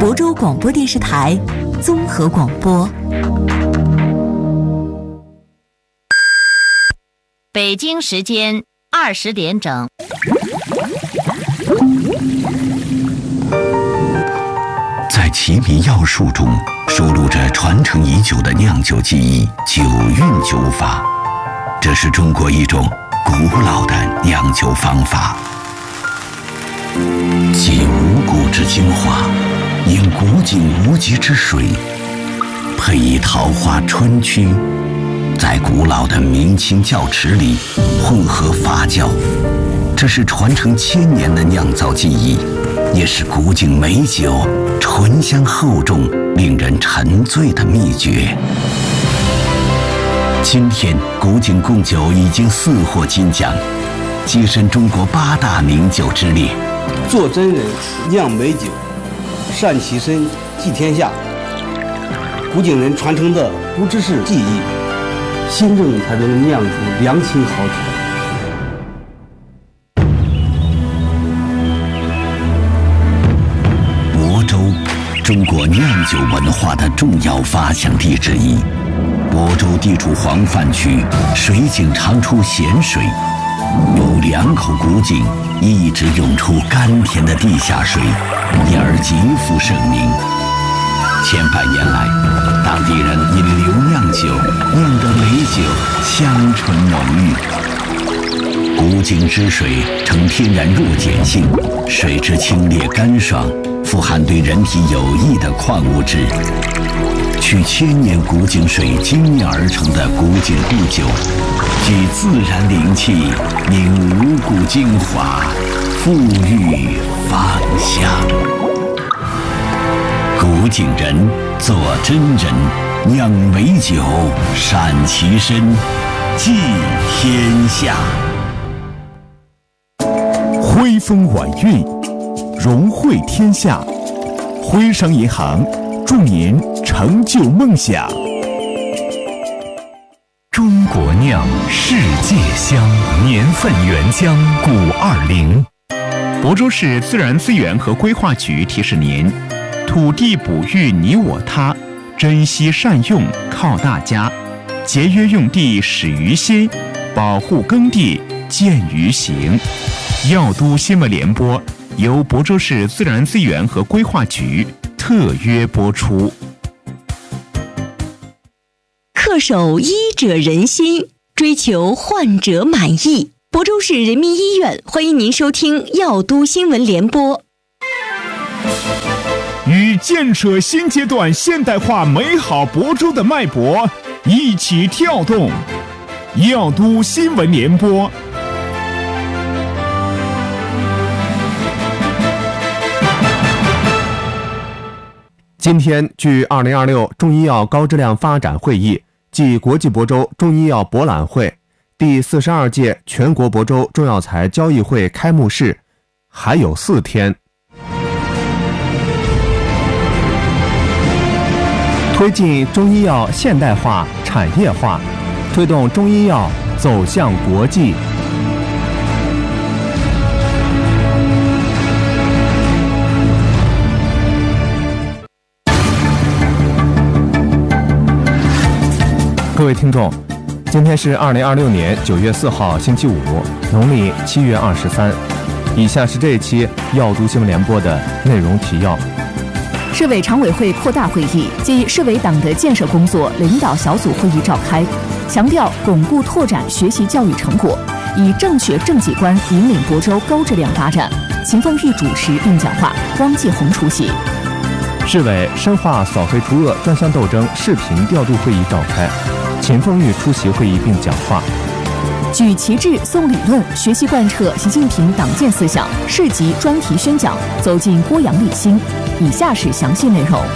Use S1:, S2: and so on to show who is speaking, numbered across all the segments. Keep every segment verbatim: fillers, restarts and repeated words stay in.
S1: 亳州广播电视台综合广播。
S2: 北京时间二十点整。
S3: 在奇米药术中收录着传承已久的酿酒技艺——九韵酒法。这是中国一种古老的酿酒方法，集五谷之精华，饮古井无极之水，配以桃花春曲，在古老的明清窖池里混合发酵。这是传承千年的酿造技艺，也是古井美酒醇香厚重、令人沉醉的秘诀。今天，古井贡酒已经四获金奖，跻身中国八大名酒之列。
S4: 做真人，酿美酒，善其身，济天下。古井人传承的不只是技艺，心正才能酿出良情好酒。
S3: 亳州，中国酿酒文化的重要发祥地之一。亳州地处黄泛区，水井常出咸水，有两口古井一直涌出甘甜的地下水，因而极负盛名。千百年来，当地人因留酿酒，酿得美酒香醇浓郁。古井之水呈天然弱碱性，水质清冽干爽，富含对人体有益的矿物质。取千年古井水精炼而成的古井固酒，具自然灵气，凝五谷精华，馥郁芳香。古井人做真人，酿美酒，善其身，济天下。
S5: 徽风晚韵，融汇天下。徽商银行祝您成就梦想。中国酿，世界香，年份原浆古二零。亳州市自然资源和规划局提示您：土地哺育你我他，珍惜善用靠大家，节约用地始于心，保护耕地见于行。药都新闻联播由亳州市自然资源和规划局特约播出。
S1: 恪守医者仁心，追求患者满意。亳州市人民医院欢迎您收听药都新闻联播。
S5: 与建设新阶段现代化美好亳州的脉搏一起跳动，药都新闻联播。
S6: 今天，距二零二六中医药高质量发展会议暨国际亳州中医药博览会第四十二届全国亳州中药材交易会开幕式还有四天。推进中医药现代化、产业化，推动中医药走向国际。各位听众，今天是二零二六年九月四号星期五，农历七月二十三。以下是这一期药都新闻联播的内容提要。
S7: 市委常委会扩大会议暨市委党的建设工作领导小组会议召开，强调巩固拓展学习教育成果，以正确正绩观引领亳州高质量发展。秦凤玉主持并讲话，汪继红出席。
S6: 市委深化扫黑除恶专项斗争视频调度会议召开，秦凤玉出席会议并讲话。
S7: 举旗帜诵理论，学习贯彻习近平党建思想市级专题宣讲，走进郭阳立新。以下是详细内容。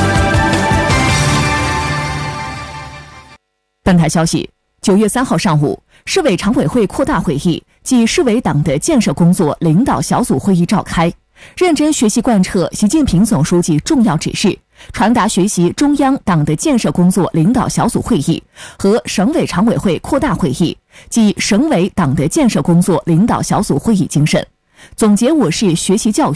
S7: 本台消息，九月三号上午，市委常委会扩大会议暨市委党的建设工作领导小组会议召开，认真学习贯彻习近平总书记重要指示，传达学习中央党的建设工作领导小组会议和省委常委会扩大会议及省委党的建设工作领导小组会议精神，总结我市学习教育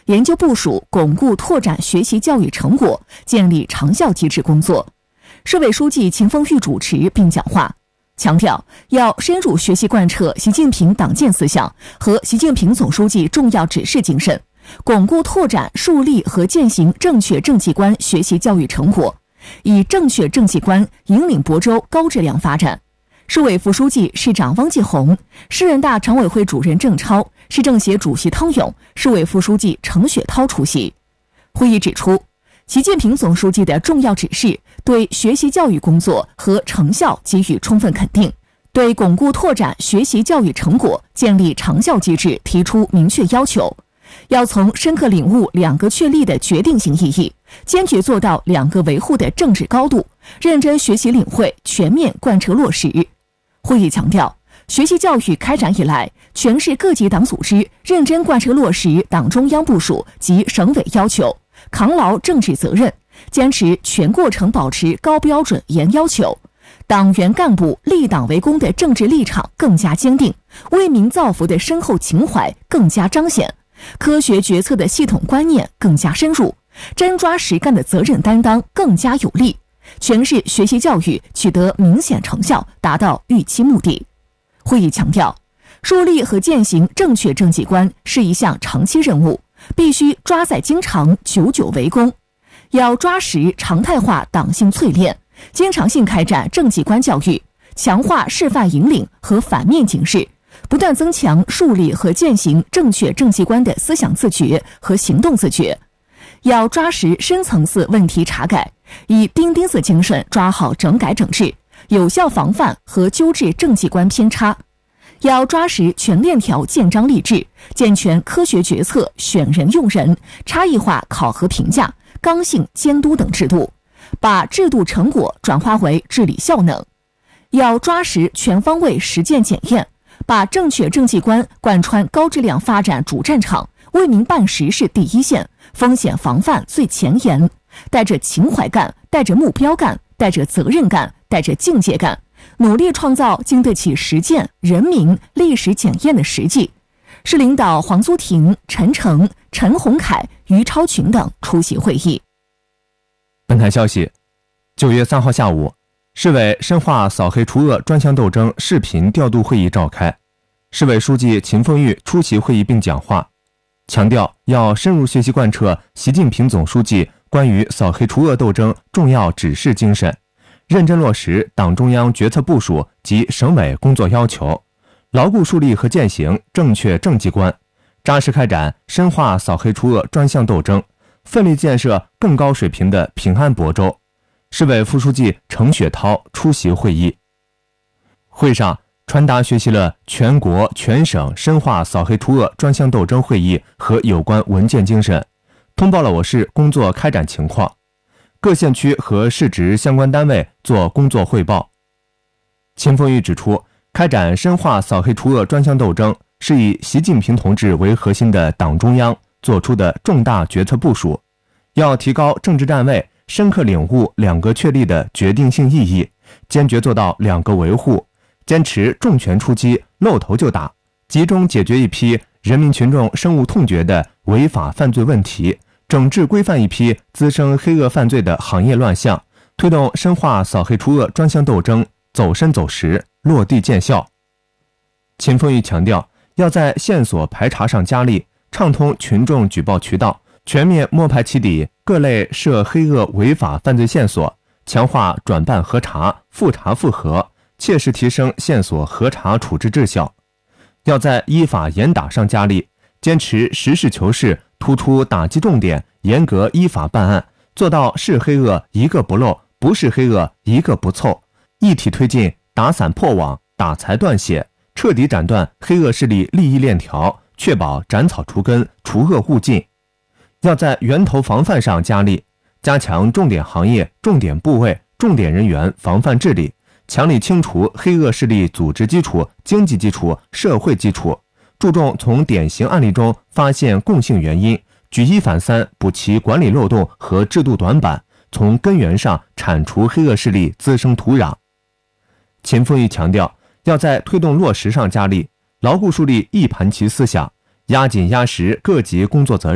S7: 研究部署巩固拓展学习教育成果，建立长效机制工作。市委书记秦凤玉主持并讲话，强调要深入学习贯彻习近平党建思想和习近平总书记重要指示精神，巩固拓展树立和践行正确政绩观学习教育成果，以正确政绩观引领亳州高质量发展。市委副书记、市长汪继红，市人大常委会主任郑超，市政协主席汤勇，市委副书记程雪涛出席。会议指出，习近平总书记的重要指示对学习教育工作和成效给予充分肯定，对巩固拓展学习教育成果、建立长效机制提出明确要求。要从深刻领悟两个确立的决定性意义，坚决做到两个维护的政治高度，认真学习领会，全面贯彻落实。会议强调，学习教育开展以来，全市各级党组织认真贯彻落实党中央部署及省委要求，扛牢政治责任，坚持全过程保持高标准严要求。党员干部立党为公的政治立场更加坚定，为民造福的深厚情怀更加彰显，科学决策的系统观念更加深入，真抓实干的责任担当更加有力，全市学习教育取得明显成效，达到预期目的。会议强调，树立和践行正确政绩观是一项长期任务，必须抓在经常，久久为功。要抓实常态化党性淬炼，经常性开展政绩观教育，强化示范引领和反面警示，不断增强树立和践行正确政绩观的思想自觉和行动自觉。要抓实深层次问题查改，以钉钉子精神抓好整改整治，有效防范和纠治政绩观偏差。要抓实全链条建章立制，健全科学决策、选人用人、差异化考核评价、刚性监督等制度，把制度成果转化为治理效能。要抓实全方位实践检验，把正确政绩观贯穿高质量发展主战场，为民办实事第一线，风险防范最前沿，带着情怀干，带着目标干，带着责任干，带着境界干，努力创造经得起实践、人民、历史检验的实际。市领导黄苏婷、陈诚、陈洪凯、于超群等出席会议。
S6: 本台消息，九月三号下午，市委深化扫黑除恶专项斗争视频调度会议召开，市委书记秦凤玉出席会议并讲话，强调要深入学习贯彻习近平总书记关于扫黑除恶斗争重要指示精神，认真落实党中央决策部署及省委工作要求，牢固树立和践行正确政绩观，扎实开展深化扫黑除恶专项斗争，奋力建设更高水平的平安亳州。市委副书记程雪涛出席会议。会上传达学习了全国全省深化扫黑除恶专项斗争会议和有关文件精神，通报了我市工作开展情况，各县区和市直相关单位做工作汇报。秦凤玉指出，开展深化扫黑除恶专项斗争是以习近平同志为核心的党中央做出的重大决策部署，要提高政治站位，深刻领悟两个确立的决定性意义，坚决做到两个维护，坚持重拳出击、露头就打，集中解决一批人民群众深恶痛绝的违法犯罪问题，整治规范一批滋生黑恶犯罪的行业乱象，推动深化扫黑除恶专项斗争走深走实、落地见效。秦凤玉强调，要在线索排查上加力，畅通群众举报渠道，全面摸排起底各类涉黑恶违法犯罪线索，强化转办核查、复查复核，切实提升线索核查处置质效。要在依法严打上加力，坚持实事求是，突出打击重点，严格依法办案，做到是黑恶一个不漏，不是黑恶一个不凑，一体推进打散破网、打财断血，彻底斩断黑恶势力利益链条，确保斩草除根、除恶务尽。要在源头防范上加力，加强重点行业、重点部位、重点人员防范治理，强力清除黑恶势力组织基础、经济基础、社会基础，注重从典型案例中发现共性原因，举一反三，补齐管理漏洞和制度短板，从根源上铲除黑恶势力滋生土壤。秦凤玉强调，要在推动落实上加力，牢固树立一盘棋思想，压紧压实各级工作责任，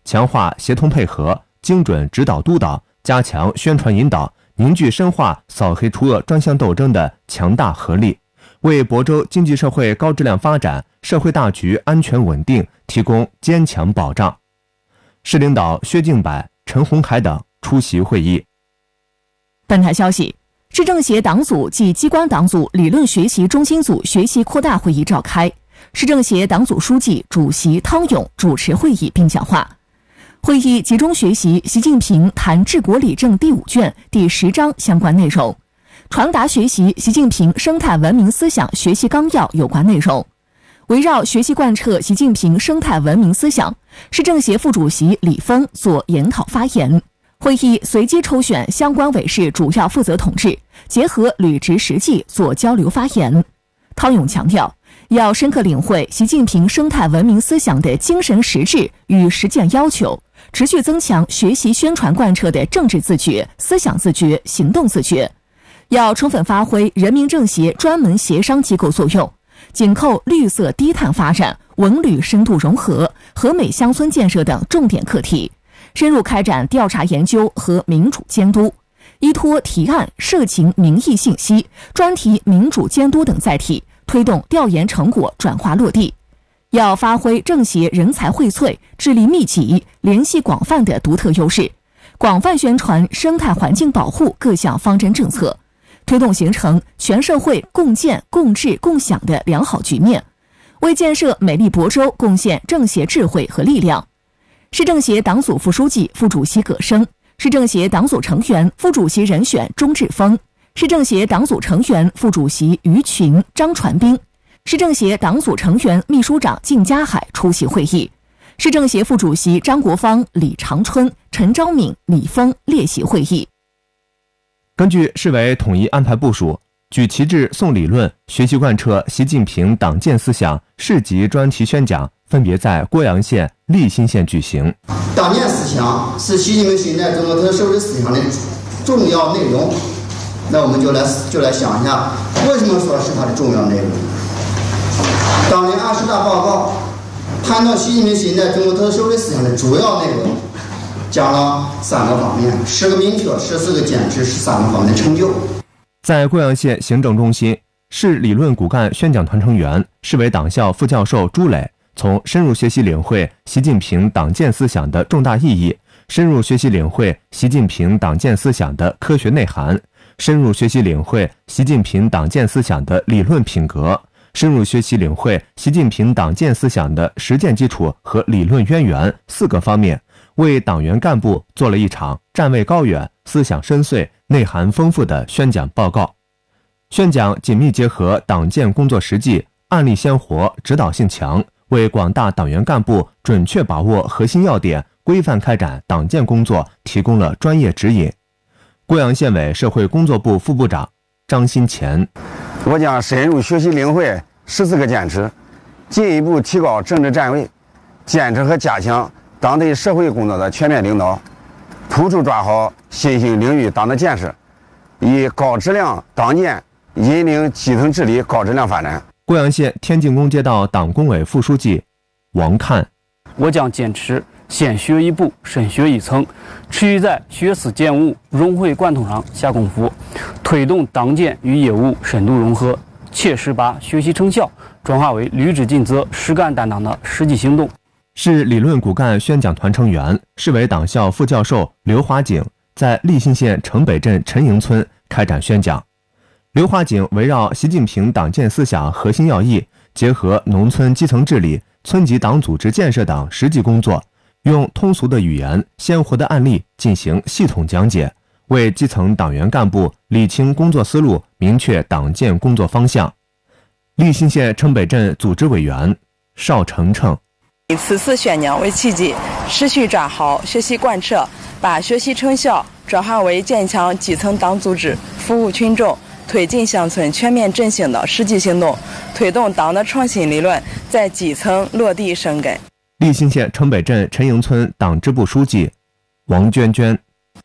S6: 强化协同配合，精准指导督导，加强宣传引导，凝聚深化扫黑除恶专项斗争的强大合力，为亳州经济社会高质量发展、社会大局安全稳定提供坚强保障。市领导薛敬柏、陈洪凯等出席会议。
S7: 本台消息，市政协党组暨机关党组理论学习中心组学习扩大会议召开，市政协党组书记、主席汤勇主持会议并讲话。会议集中学习习近平谈治国理政第五卷第十章相关内容，传达学习习近平生态文明思想学习纲要有关内容。围绕学习贯彻习近平生态文明思想，市政协副主席李峰作研讨发言。会议随机抽选相关委室主要负责同志，结合履职实际做交流发言。汤勇强调，要深刻领会习近平生态文明思想的精神实质与实践要求，持续增强学习宣传贯彻的政治自觉、思想自觉、行动自觉。要充分发挥人民政协专门协商机构作用，紧扣绿色低碳发展、文旅深度融合、和美乡村建设等重点课题，深入开展调查研究和民主监督，依托提案、社情民意信息、专题民主监督等载体，推动调研成果转化落地。要发挥政协人才荟萃、智力密集、联系广泛的独特优势，广泛宣传生态环境保护各项方针政策，推动形成全社会共建、共治、共享的良好局面，为建设美丽亳州贡献政协智慧和力量。市政协党组副书记、副主席葛生，市政协党组成员、副主席人选钟志峰，市政协党组成员、副主席于群、张传斌，市政协党组成员、秘书长靳家海出席会议。市政协副主席张国芳、李长春、陈昭敏、李峰列席会议。
S6: 根据市委统一安排部署，举旗帜诵理论、学习贯彻习近平党建思想市级专题宣讲分别在郭阳县、利辛县举行。
S8: 党建思想是习近平新时代中国特色社会思想的重要内容，那我们就来就来想一下，为什么说是它的重要内容？党的二十大报告谈到习近平新时代中国特色社会思想的主要内容，讲了三个方面：十个明确、十四个坚持、十三个方面的成就。
S6: 在贵阳县行政中心，市理论骨干宣讲团成员、市委党校副教授朱磊从深入学习领会习近平党建思想的重大意义，深入学习领会习近平党建思想的科学内涵，深入学习领会习近平党建思想的理论品格，深入学习领会习近平党建思想的实践基础和理论渊源四个方面，为党员干部做了一场站位高远、思想深邃、内涵丰富的宣讲报告。宣讲紧密结合党建工作实际，案例鲜活，指导性强，为广大党员干部准确把握核心要点、规范开展党建工作提供了专业指引。贵阳县委社会工作部副部长张新前，
S9: 我将深入学习领会十四个坚持，进一步提高政治站位，坚持和加强党对社会工作的全面领导，突出抓好新兴领域党的建设，以高质量党建引领基层治理高质量发展。
S6: 贵阳县天进宫街道党工委副书记王看，
S10: 我将坚持先学一步，深学一层，持续在学思践悟、融会贯通上下功夫，推动党建与业务深度融合，切实把学习成效转化为履职尽责、实干担当的实际行动。
S6: 市理论骨干宣讲团成员、市委党校副教授刘华景在利辛县城北镇陈营村开展宣讲。刘华景围绕习近平党建思想核心要义，结合农村基层治理、村级党组织建设等实际工作，用通俗的语言、鲜活的案例进行系统讲解，为基层党员干部理清工作思路，明确党建工作方向。利辛县城北镇组织委员邵程程，
S11: 以此次宣讲为契机，持续抓好学习贯彻，把学习成效转化为坚强基层党组织、服务群众、推进乡村全面振兴的实际行动，推动党的创新理论在基层落地生根。
S6: 利辛县城北镇陈营村党支部书记王娟娟，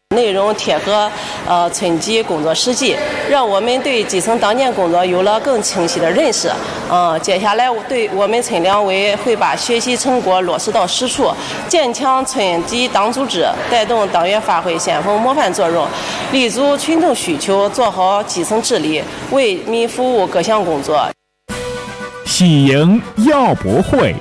S11: 内容贴合呃村级工作实际，让我们对基层党建工作有了更清晰的认识。呃，接下来对我们村两委会把学习成果落实到实处，坚强村级党组织，带动党员发挥先锋模范作用，立足群众需求，做好基层治理，为民服务各项工作。
S5: 喜迎药博会。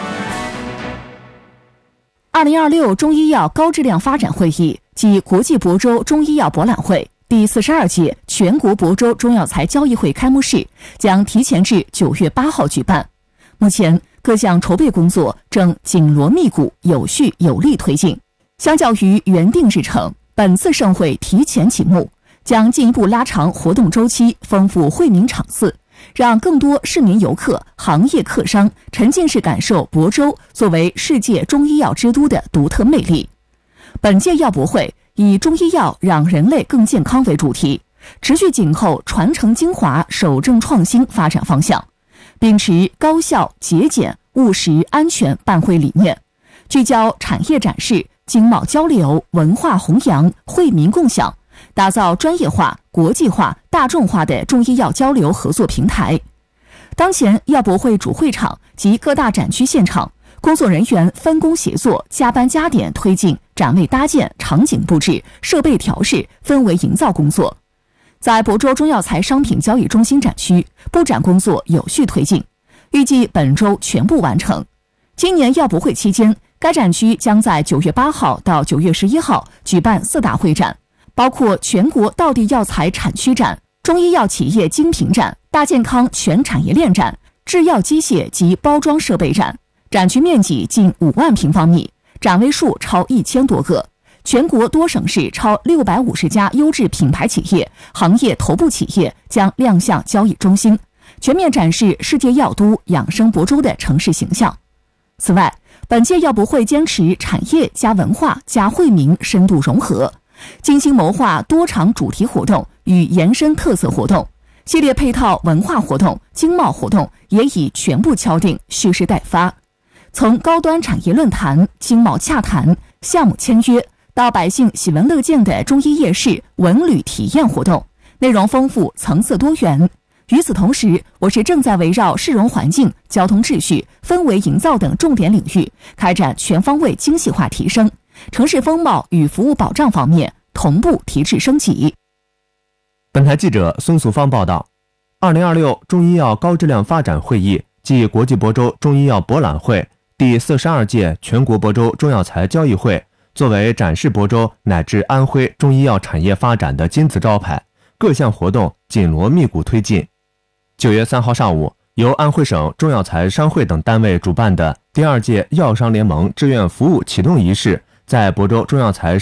S7: 二零二六中医药高质量发展会议暨国际亳州中医药博览会第四十二届全国亳州中药材交易会开幕式将提前至九月八号举办。目前各项筹备工作正紧锣密鼓、有序有力推进。相较于原定日程，本次盛会提前启幕，将进一步拉长活动周期，丰富惠民场次，让更多市民游客、行业客商沉浸式感受亳州作为世界中医药之都的独特魅力。本届药博会以中医药让人类更健康为主题，持续紧扣传承精华、守正创新发展方向，秉持高效、节俭、务实、安全办会理念，聚焦产业展示、经贸交流、文化弘扬、惠民共享，打造专业化、国际化、大众化的中医药交流合作平台。当前药博会主会场及各大展区现场，工作人员分工协作，加班加点推进展位搭建、场景布置、设备调试、氛围营造工作。在亳州中药材商品交易中心展区，布展工作有序推进，预计本周全部完成。今年药博会期间，该展区将在九月八号到九月十一号举办四大会展，包括全国道地药材产区展、中医药企业精品展、大健康全产业链展、制药机械及包装设备展。展区面积近五万平方米，展位数超一千多个，全国多省市超六百五十家优质品牌企业、行业头部企业将亮相交易中心，全面展示世界药都、养生亳州的城市形象。此外，本届药博会坚持产业加文化加惠民深度融合，精心谋划多场主题活动与延伸特色活动，系列配套文化活动、经贸活动也已全部敲定，蓄势待发。从高端产业论坛、经贸洽谈、项目签约，到百姓喜闻乐见的中医夜市、文旅体验活动，内容丰富，层次多元。与此同时，我市正在围绕市容环境、交通秩序、氛围营造等重点领域，开展全方位精细化提升，城市风貌与服务保障方面同步提质升级。
S6: 本台记者孙素芳报道，二零二六中医药高质量发展会议暨国际亳州中医药博览会第四十二届全国亳州中药材交易会，作为展示亳州乃至安徽中医药产业发展的金字招牌，各项活动紧锣密鼓推进。九月三号上午，由安徽省中药材商会等单位主办的第二届药商联盟志愿服务启动仪式在亳州中药材